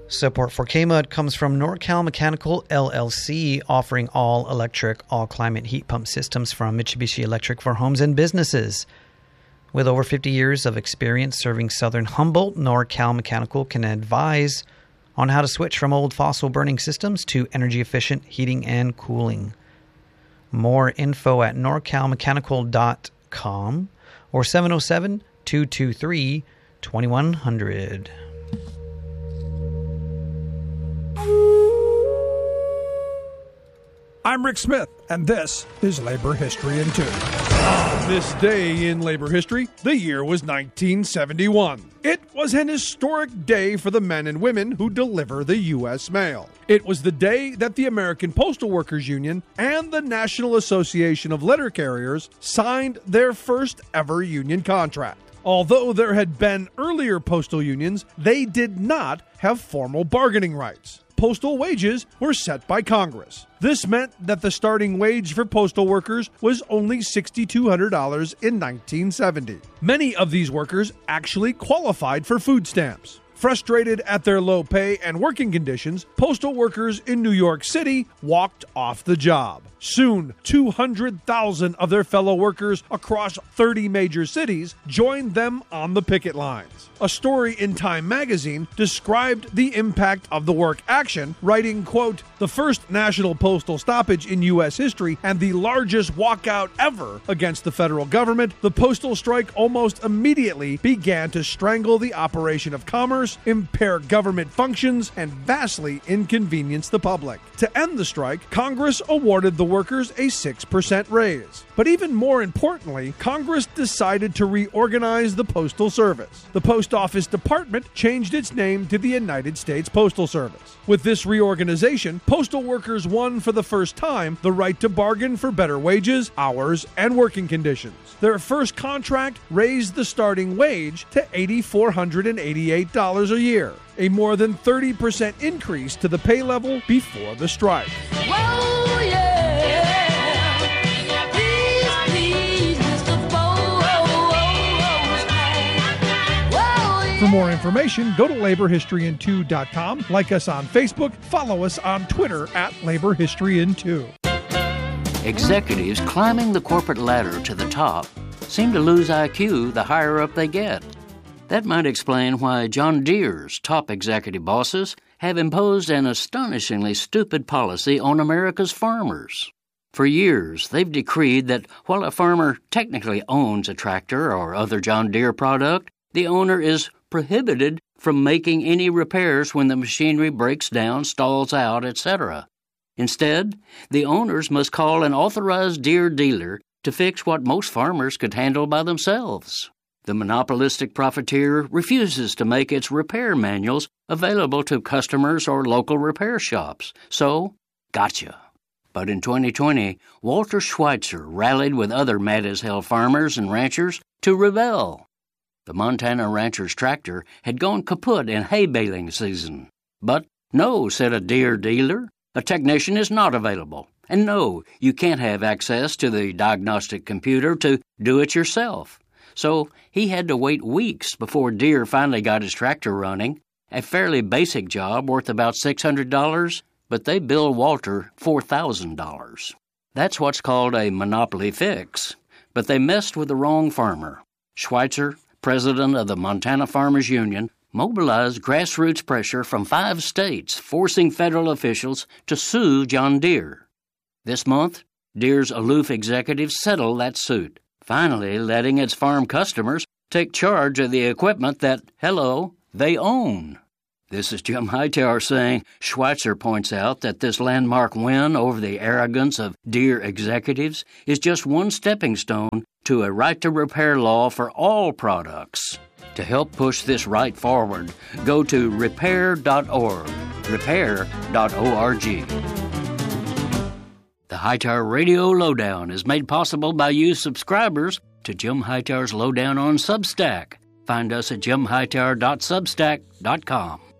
Support for K-Mud comes from NorCal Mechanical LLC, offering all-electric, all-climate heat pump systems from Mitsubishi Electric for homes and businesses. With over 50 years of experience serving southern Humboldt, NorCal Mechanical can advise on how to switch from old fossil-burning systems to energy-efficient heating and cooling. More info at norcalmechanical.com or 707-223-2100. I'm Rick Smith, and this is Labor History in 2. On this day in labor history, the year was 1971. It was an historic day for the men and women who deliver the U.S. mail. It was the day that the American Postal Workers Union and the National Association of Letter Carriers signed their first ever union contract. Although there had been earlier postal unions, they did not have formal bargaining rights. Postal wages were set by Congress. This meant that the starting wage for postal workers was only $6,200 in 1970. Many of these workers actually qualified for food stamps. Frustrated at their low pay and working conditions, postal workers in New York City walked off the job. Soon, 200,000 of their fellow workers across 30 major cities joined them on the picket lines. A story in Time magazine described the impact of the work action, writing, quote, "The first national postal stoppage in U.S. history and the largest walkout ever against the federal government, the postal strike almost immediately began to strangle the operation of commerce, impair government functions, and vastly inconvenience the public. To end the strike, Congress awarded the workers a 6% raise. But even more importantly, Congress decided to reorganize the Postal Service. The Post Office Department changed its name to the United States Postal Service. With this reorganization, postal workers won for the first time the right to bargain for better wages, hours, and working conditions. Their first contract raised the starting wage to $8,488 a year, a more than 30% increase to the pay level before the strike. Whoa, yeah. Please, Mr. For more information, go to laborhistoryin2.com, like us on Facebook, follow us on Twitter at laborhistoryin2. Executives climbing the corporate ladder to the top seem to lose IQ the higher up they get. That might explain why John Deere's top executive bosses have imposed an astonishingly stupid policy on America's farmers. For years, they've decreed that while a farmer technically owns a tractor or other John Deere product, the owner is prohibited from making any repairs when the machinery breaks down, stalls out, etc. Instead, the owners must call an authorized Deere dealer to fix what most farmers could handle by themselves. The monopolistic profiteer refuses to make its repair manuals available to customers or local repair shops. So, gotcha. But in 2020, Walter Schweitzer rallied with other mad-as-hell farmers and ranchers to rebel. The Montana rancher's tractor had gone kaput in hay baling season. But no, said a Deere dealer, a technician is not available. And no, you can't have access to the diagnostic computer to do it yourself. So he had to wait weeks before Deere finally got his tractor running, a fairly basic job worth about $600, but they billed Walter $4,000. That's what's called a monopoly fix. But they messed with the wrong farmer. Schweitzer, president of the Montana Farmers Union, mobilized grassroots pressure from 5 states, forcing federal officials to sue John Deere. This month, Deere's aloof executives settled that suit, finally letting its farm customers take charge of the equipment that, they own. This is Jim Hightower saying Schweitzer points out that this landmark win over the arrogance of Deere executives is just one stepping stone to a right-to-repair law for all products. To help push this right forward, go to repair.org, repair.org. The Hightower Radio Lowdown is made possible by you subscribers to Jim Hightower's Lowdown on Substack. Find us at jimhightower.substack.com.